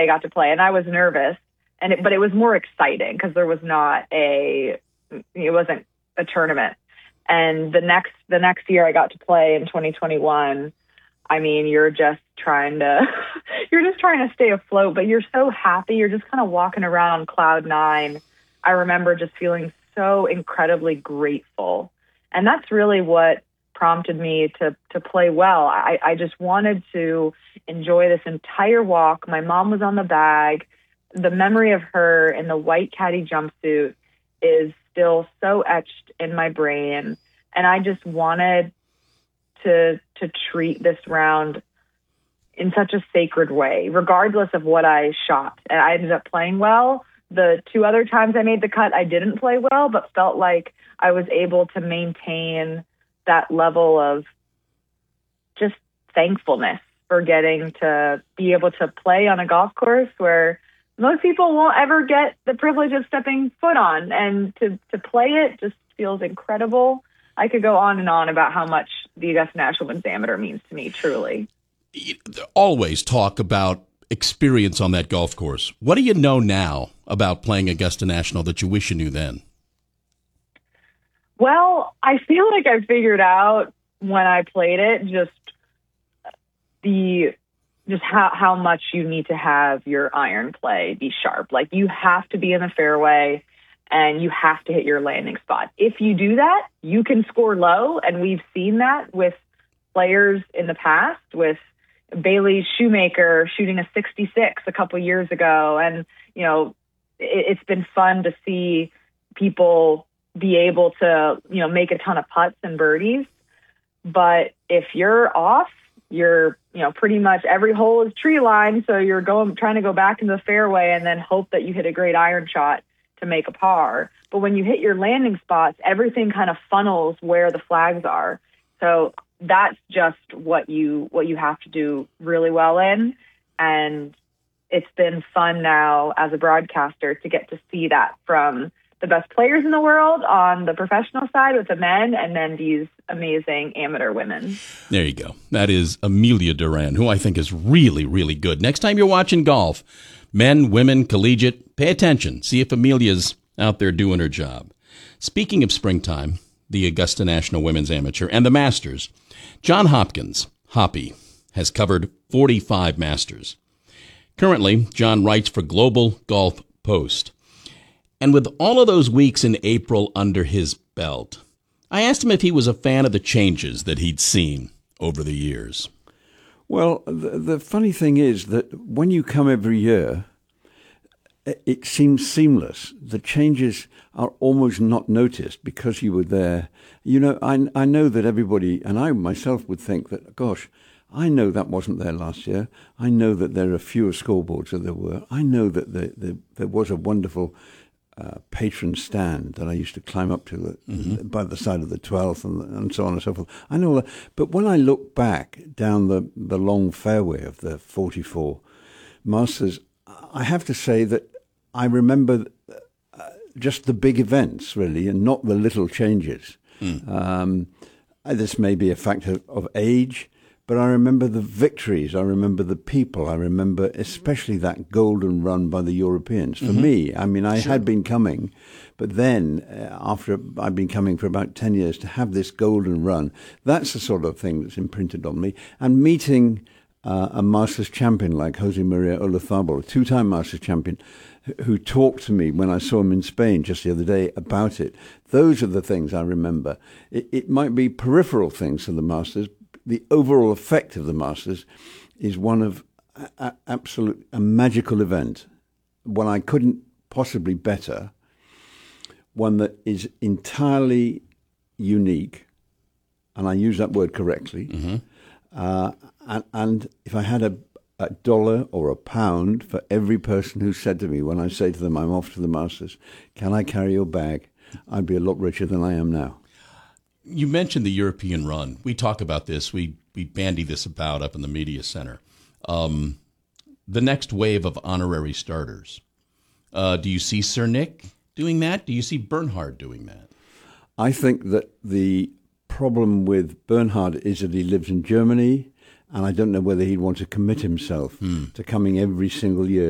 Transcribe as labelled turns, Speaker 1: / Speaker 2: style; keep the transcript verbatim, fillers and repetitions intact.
Speaker 1: day I got to play, and I was nervous, and it, but it was more exciting because there was not a, it wasn't a tournament. And the next the next year I got to play in twenty twenty-one. I mean, you're just trying to, you're just trying to stay afloat, but you're so happy. You're just kind of walking around on cloud nine. I remember just feeling so incredibly grateful. And that's really what prompted me to, to play well. I, I just wanted to enjoy this entire walk. My mom was on the bag. The memory of her in the white caddy jumpsuit is still so etched in my brain. And I just wanted to to treat this round in such a sacred way, regardless of what I shot. And I ended up playing well. The two other times I made the cut, I didn't play well, but felt like I was able to maintain that level of just thankfulness for getting to be able to play on a golf course where most people won't ever get the privilege of stepping foot on. And to, to play it just feels incredible. I could go on and on about how much the Augusta National Women's Amateur means to me, truly.
Speaker 2: You always talk about experience on that golf course. What do you know now about playing Augusta National that you wish you knew then?
Speaker 1: Well, I feel like I figured out when I played it just the just how, how much you need to have your iron play be sharp. Like, you have to be in the fairway and you have to hit your landing spot. If you do that, you can score low, and we've seen that with players in the past, with Bailey Shoemaker shooting a sixty-six a couple years ago. And, you know, it, it's been fun to see people be able to, you know, make a ton of putts and birdies. But if you're off, you're, you know, pretty much every hole is tree line. So you're going, trying to go back into the fairway and then hope that you hit a great iron shot to make a par. But when you hit your landing spots, everything kind of funnels where the flags are. So that's just what you what you have to do really well in. And it's been fun now as a broadcaster to get to see that from the best players in the world on the professional side with the men, and then these amazing amateur women.
Speaker 2: There you go. That is Amelia Duran, who I think is really, really good. Next time you're watching golf, men, women, collegiate, pay attention. See if Amelia's out there doing her job. Speaking of springtime, the Augusta National Women's Amateur and the Masters, John Hopkins, Hoppy, has covered forty-five Masters. Currently, John writes for Global Golf Post. And with all of those weeks in April under his belt, I asked him if he was a fan of the changes that he'd seen over the years.
Speaker 3: Well, the, the funny thing is that when you come every year, it seems seamless. The changes are almost not noticed because you were there. You know, I, I know that everybody, and I myself would think that, gosh, I know that wasn't there last year. I know that there are fewer scoreboards than there were. I know that the, the, there was a wonderful uh, patron stand that I used to climb up to the, mm-hmm. by the side of the twelfth and, and so on and so forth. I know that. But when I look back down the, the long fairway of the forty-four Masters, I have to say that I remember uh, just the big events, really, and not the little changes. Mm. Um, this may be a factor of age, but I remember the victories. I remember the people. I remember especially that golden run by the Europeans. For mm-hmm. me, I mean, I sure. had been coming, but then uh, after I've been coming for about ten years, to have this golden run, that's the sort of thing that's imprinted on me. And meeting uh, a Masters champion like Jose Maria Olazabal, a two-time Masters champion, who talked to me when I saw him in Spain just the other day about it. Those are the things I remember. It, it might be peripheral things to the Masters. The overall effect of the Masters is one of a, a, absolute a magical event, one I couldn't possibly better, one that is entirely unique, and I use that word correctly. Mm-hmm. Uh, and, and if I had a a dollar or a pound for every person who said to me when I say to them, I'm off to the Masters, can I carry your bag? I'd be a lot richer than I am now.
Speaker 2: You mentioned the European run. We talk about this. We we bandy this about up in the media center. Um, the next wave of honorary starters. Uh, do you see Sir Nick doing that? Do you see Bernhard doing that?
Speaker 3: I think that the problem with Bernhard is that he lives in Germany, and I don't know whether he'd want to commit himself hmm. to coming every single year